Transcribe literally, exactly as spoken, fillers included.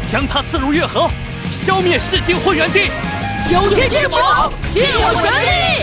将他刺入月河，消灭噬金混元帝。 九天之母，尽有神力。